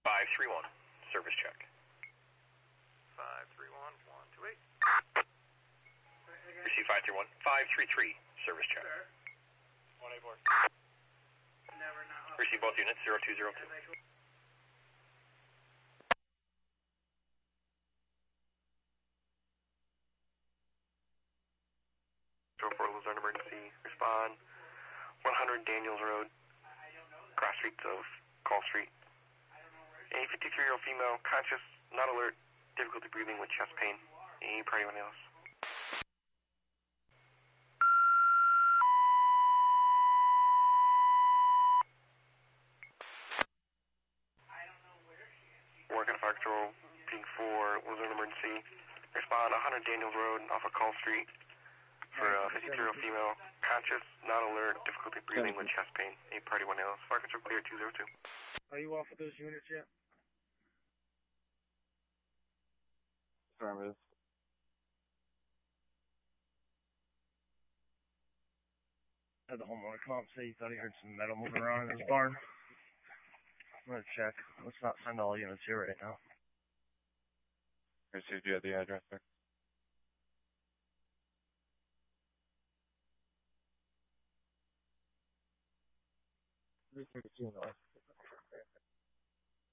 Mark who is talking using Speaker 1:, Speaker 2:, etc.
Speaker 1: 531, service check.
Speaker 2: 531-128.
Speaker 1: Receive 531, 533, service check.
Speaker 2: 184.
Speaker 1: Receive both units, 0202.
Speaker 2: For Luzerne emergency, respond 100 Daniels Road, cross streets of Call Street. A 53-year-old female, conscious, not alert, difficulty breathing with chest pain. A priority anyone else. Working fire control, Pink 4, Luzerne emergency. Respond 100 Daniels Road off of Call Street for a 53-year-old female, conscious, not alert, difficulty breathing with chest pain. A priority anyone else. Fire control clear 202.
Speaker 3: Are you off of those units yet? Affirmative. Had the homeowner come up and say he thought he heard some metal moving around in his barn. I'm gonna check. Let's not send all units here right now.
Speaker 4: Received you at the address, sir.
Speaker 3: 332 north.